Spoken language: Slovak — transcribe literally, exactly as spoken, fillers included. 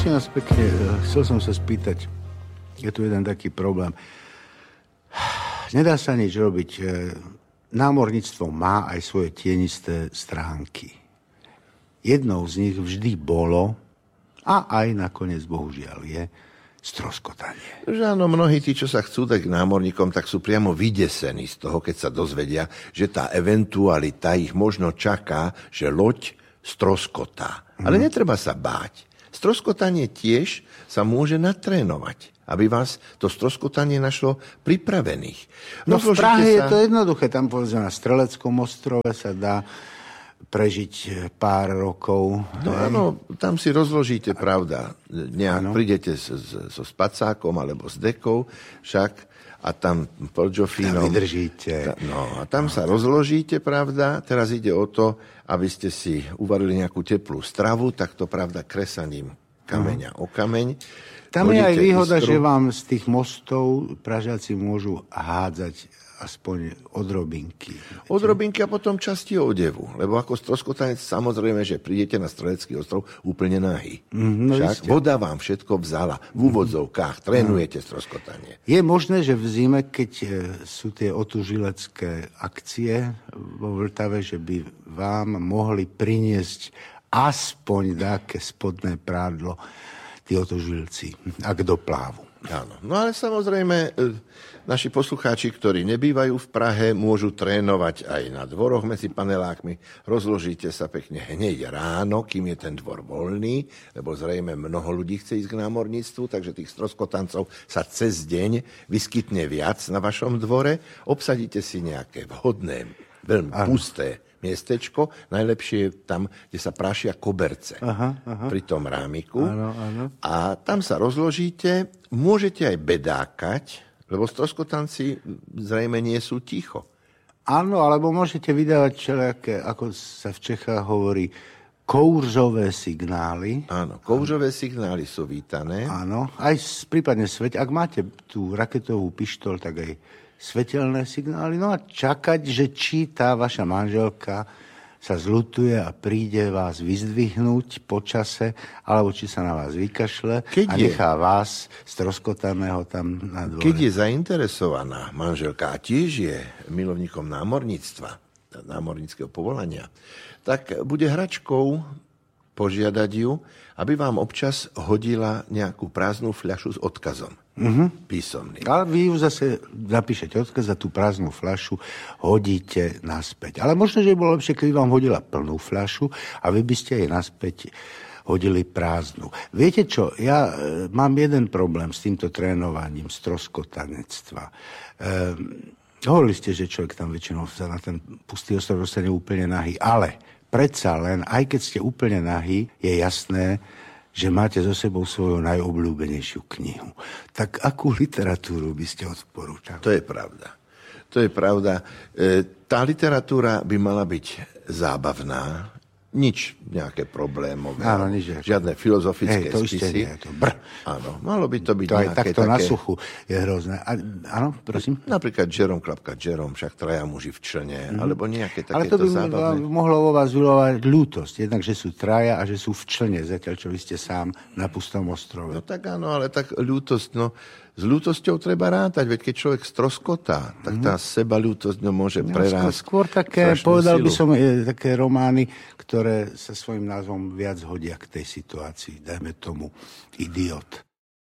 prosím vás pekne, chcel som sa spýtať, je tu jeden taký problém. Nedá sa nič robiť. Námorníctvo má aj svoje tienisté stránky. Jednou z nich vždy bolo, a aj nakoniec, bohužiaľ, je stroskotanie. Že áno, mnohí tí, čo sa chcú dať k námorníkom, tak sú priamo vydesení z toho, keď sa dozvedia, že tá eventualita ich možno čaká, že loď stroskotá. Mm. Ale netreba sa báť. Stroskotanie tiež sa môže natrénovať, aby vás to stroskotanie našlo pripravených. No v Prahe sa... je to jednoduché. Tam povedzme na Streleckom ostrove sa dá prežiť pár rokov. No hej. Áno, tam si rozložíte, a... pravda. Nejak prídete so, so spacákom alebo s dekou, však a tam pod Jofínom. Tam vydržíte. Ta, no a tam no, sa rozložíte, pravda. Teraz ide o to, aby ste si uvarili nejakú teplú stravu, tak to, pravda, kresaním kameňa no. o kameň. Tam je aj výhoda, iskru. Že vám z tých mostov Pražiaci môžu hádzať aspoň odrobinky. Odrobinky a potom časti odevu. Lebo ako stroskotanec samozrejme, že prídete na Strelecký ostrov úplne nahý. Mm, no Však voda vám všetko vzala. V úvodzovkách trénujete stroskotanie. Je možné, že v zime, keď sú tie otužilecké akcie vo Vltave, že by vám mohli priniesť aspoň také spodné prádlo tí otužilci, ak doplávu. Áno. No ale samozrejme, naši poslucháči, ktorí nebývajú v Prahe, môžu trénovať aj na dvoroch medzi panelákmi. Rozložíte sa pekne hneď ráno, kým je ten dvor voľný, lebo zrejme mnoho ľudí chce ísť k námorníctvu, takže tých stroskotancov sa cez deň vyskytne viac na vašom dvore. Obsadíte si nejaké vhodné, veľmi Áno. pusté miestečko, najlepšie je tam, kde sa prašia koberce aha, aha. pri tom rámiku. Áno, áno. A tam sa rozložíte, môžete aj bedákať, lebo stroskotanci zrejme nie sú ticho. Áno, alebo môžete vydávať všelijaké, ako sa v Čechách hovorí, kouřové signály. Áno, kouřové signály sú vítané. Áno, aj prípadne sveť. Ak máte tú raketovú pištol, tak aj svetelné signály. No a čakať, že či tá vaša manželka sa zľutuje a príde vás vyzdvihnúť po čase, alebo či sa na vás vykašle Keď a nechá je... vás stroskotaného tam na dvore. Keď je zainteresovaná manželka a tiež je milovníkom námorníctva, námorníckeho povolania, tak bude hračkou požiadať ju, aby vám občas hodila nejakú prázdnu fľašu s odkazom. Mm-hmm. Písomný. Ale vy ju zase napíšete odkaz a tú prázdnu fľašu hodíte naspäť. Ale možno, že by bolo lepšie, keby vám hodila plnú fľašu a vy by ste jej naspäť hodili prázdnu. Viete čo, ja e, mám jeden problém s týmto trénovaním stroskotanectva. E, hovorili ste, že človek tam väčšinou sa na ten pustý ostrov dostane úplne nahý, ale predsa len, aj keď ste úplne nahý, je jasné, že máte so sebou svoju najobľúbenejšiu knihu. Tak akú literatúru by ste odporúčali? To je pravda. To je pravda. E, tá literatúra by mala byť zábavná, nič nejaké problémové, Áno, nič žiadne filozofické Hej, to spisy. Nie, to brr. Áno, malo by to byť to nejaké aj takto také... na suchu je hrozné. A, áno, prosím? Napríklad Jerome klapka Jerome, však traja muži v člne, mm. alebo nejaké takéto Ale to by zábavné. mohlo vo vás vyvolávať ľútosť. Jednak, že sú traja a že sú v člne, zatiaľ čo vy ste sám na pustom ostrove. No tak áno, ale tak ľútosť, no s ľútosťou treba rátať, veď keď človek stroskotá, tak tá sebaľútosť no, môže no, prerásť. Skôr také, povedal silu. by som, je, také romány, ktoré sa svojím názvom viac hodia k tej situácii. Dajme tomu Idiot.